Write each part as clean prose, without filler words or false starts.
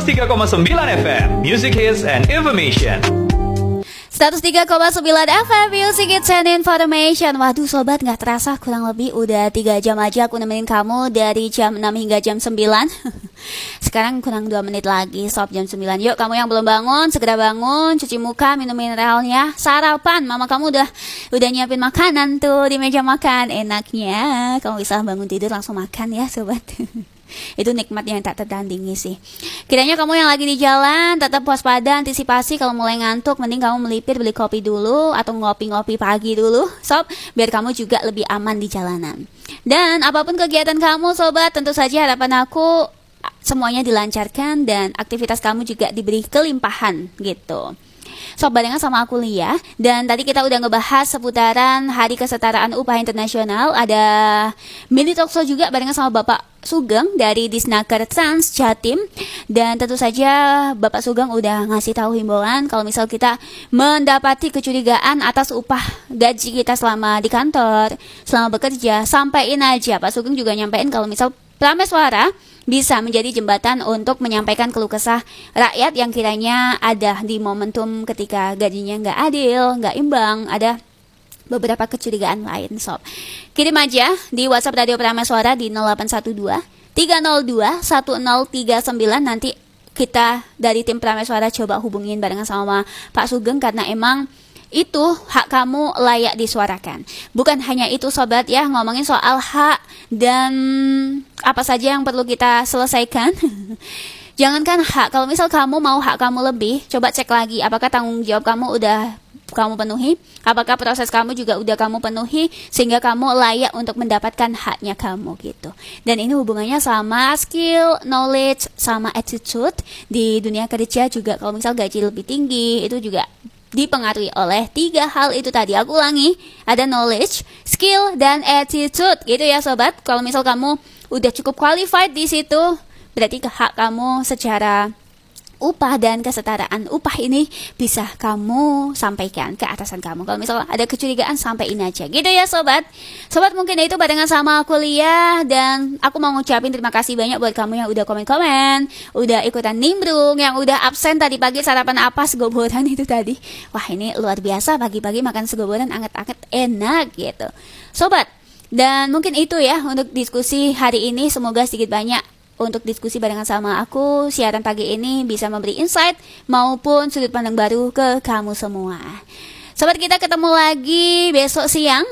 103,9 FM Music Hits and Information. 103,9 FM Music Hits and Information. Waduh sobat, gak terasa kurang lebih udah 3 jam aja aku nemenin kamu dari jam 6 hingga jam 9. Sekarang kurang 2 menit lagi sob, jam 9. Yuk kamu yang belum bangun, segera bangun, cuci muka, minum mineralnya, sarapan. Mama kamu udah nyiapin makanan tuh di meja makan. Enaknya kamu bisa bangun tidur langsung makan ya sobat. Itu nikmat yang tak tertandingi sih. Kiranya kamu yang lagi di jalan tetap waspada, antisipasi. Kalau mulai ngantuk mending kamu melipir beli kopi dulu atau ngopi-ngopi pagi dulu sob, biar kamu juga lebih aman di jalanan. Dan apapun kegiatan kamu sobat, tentu saja harapan aku semuanya dilancarkan dan aktivitas kamu juga diberi kelimpahan gitu. Sob, barengan sama aku Lia. Dan tadi kita udah ngebahas seputaran Hari Kesetaraan Upah Internasional. Ada mini talkshow juga barengan sama Bapak Sugeng dari Disnaker Trans Jatim. Dan tentu saja Bapak Sugeng udah ngasih tahu himbauan kalau misal kita mendapati kecurigaan atas upah gaji kita selama di kantor, selama bekerja, sampaikan aja. Pak Sugeng juga nyampein kalau misal Prameswara bisa menjadi jembatan untuk menyampaikan keluh kesah rakyat yang kiranya ada di momentum ketika gajinya nggak adil, nggak imbang, ada beberapa kecurigaan lain sob. Kirim aja di WhatsApp Radio Prameswara di 0812 302 1039. Nanti kita dari tim Prameswara coba hubungin barengan sama Pak Sugeng, karena emang itu hak kamu layak disuarakan. Bukan hanya itu sobat ya, ngomongin soal hak dan apa saja yang perlu kita selesaikan. Jangankan hak, kalau misal kamu mau hak kamu lebih, coba cek lagi apakah tanggung jawab kamu udah kamu penuhi, apakah proses kamu juga udah kamu penuhi sehingga kamu layak untuk mendapatkan haknya kamu gitu. Dan ini hubungannya sama skill, knowledge, sama attitude di dunia kerja juga. Kalau misal gaji lebih tinggi itu juga dipengaruhi oleh 3 hal itu tadi. Aku ulangi, ada knowledge, skill, dan attitude gitu ya sobat. Kalau misal kamu udah cukup qualified di situ, berarti hak kamu secara upah dan kesetaraan upah ini bisa kamu sampaikan ke atasan kamu. Kalau misalnya ada kecurigaan, sampaikan aja gitu ya sobat. Sobat, mungkin itu barengan sama aku Lia. Dan aku mau ngucapin terima kasih banyak buat kamu yang udah komen-komen, udah ikutan nimbrung, yang udah absen tadi pagi sarapan apa, segoboran itu tadi. Wah ini luar biasa, pagi-pagi makan segoboran anget-anget enak gitu sobat. Dan mungkin itu ya untuk diskusi hari ini. Semoga sedikit banyak untuk diskusi barengan sama aku, siaran pagi ini bisa memberi insight maupun sudut pandang baru ke kamu semua. Sobat, kita ketemu lagi besok siang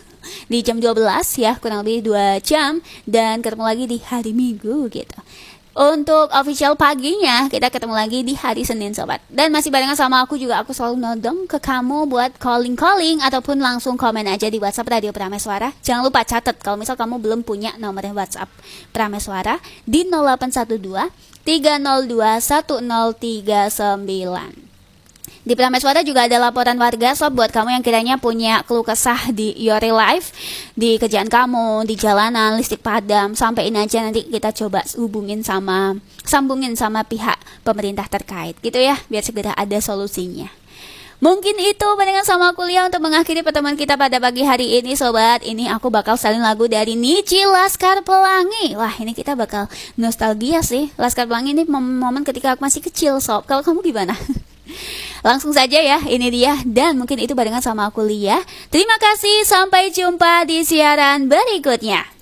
di jam 12 ya, kurang lebih 2 jam. Dan ketemu lagi di hari Minggu gitu. Untuk official paginya kita ketemu lagi di hari Senin sobat. Dan masih barengan sama aku juga, aku selalu nodong ke kamu buat calling ataupun langsung komen aja di WhatsApp Radio Prameswara. Jangan lupa catat kalau misal kamu belum punya nomor WhatsApp Prameswara di 0812 302 1039. Di Prameswara juga ada laporan warga sob, buat kamu yang kiranya punya keluh kesah di your real life, di kerjaan kamu, di jalanan, listrik padam, sampaikan aja, nanti kita coba sambungin sama pihak pemerintah terkait gitu ya, biar segera ada solusinya. Mungkin itu barengan sama kuliah untuk mengakhiri pertemuan kita pada pagi hari ini sobat. Ini aku bakal salin lagu dari Nici Laskar Pelangi. Wah ini kita bakal nostalgia sih. Laskar Pelangi ini momen ketika aku masih kecil sob. Kalau kamu gimana? Langsung saja ya, ini dia. Dan mungkin itu barengan sama aku Lia. Terima kasih, sampai jumpa di siaran berikutnya.